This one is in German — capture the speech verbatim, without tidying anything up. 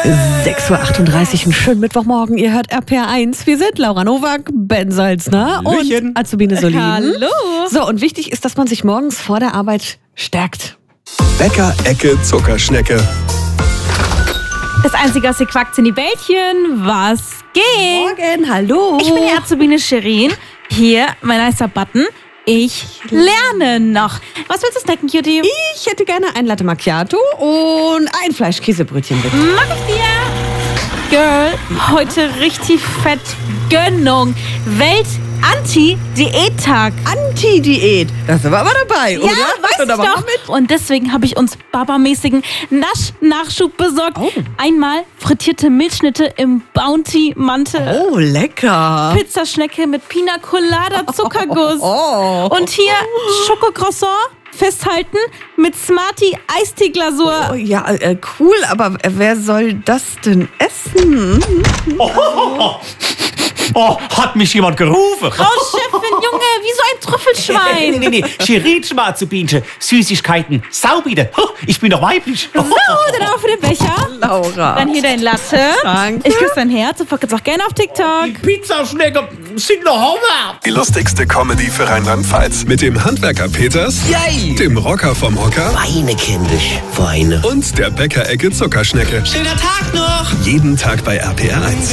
sechs Uhr achtunddreißig, einen schönen Mittwochmorgen. Ihr hört R P R eins. Wir sind Laura Nowak, Ben Salzner Hallöchen. und Azubine Solin. Hallo. So, und wichtig ist, dass man sich morgens vor der Arbeit stärkt. Bäcker, Ecke, Zuckerschnecke. Das Einzige, was ihr quackt, sind die Bällchen. Was geht? Morgen, hallo. Ich bin die Azubine Shirin. Hier, mein nicer Button. Ich lerne noch. Was willst du snacken, Cutie? Ich hätte gerne ein Latte Macchiato und ein Fleischkäsebrötchen, bitte. Mach ich dir. Girl, heute richtig fett Gönnung. Welt-Anti-Diät-Tag. Anti-Diät. Da sind wir aber dabei, oder? Ja, weiß ich Da machen wir doch. Und deswegen habe ich uns babamäßigen Nasch-Nachschub besorgt. Oh. Einmal frittierte Milchschnitte im Bounty-Mantel. Oh, lecker. Pizzaschnecke mit Pina Colada Zuckerguss. Oh. Und hier Schokocroissant festhalten mit Smarty Eistee-Glasur. Oh, ja, äh, cool, aber wer soll das denn essen? Oh, oh, oh. Oh, hat mich jemand gerufen? Frau Chefin, Junge, wie so ein Nee, Trüffelschwein. nee, nee. Shirin Schmarzubinchen. Süßigkeiten. Saubiede. Ich bin doch weiblich. So, dann auch für den Becher. Laura. Dann hier dein Latte. Danke. Ich küsse dein Herz und folgt jetzt auch gerne auf TikTok. Die Pizzaschnecke sind noch Hammer. Die lustigste Comedy für Rheinland-Pfalz. Mit dem Handwerker Peters, Yay! dem Rocker vom Hocker Weine, kindisch, Weine. und der Bäcker-Ecke Zuckerschnecke. Schöner Tag noch! Jeden Tag bei R P R eins.